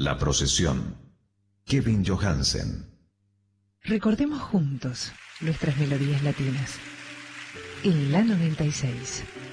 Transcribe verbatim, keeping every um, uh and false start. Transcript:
La procesión. Kevin Johansen. Recordemos juntos nuestras melodías latinas. En la noventa y seis.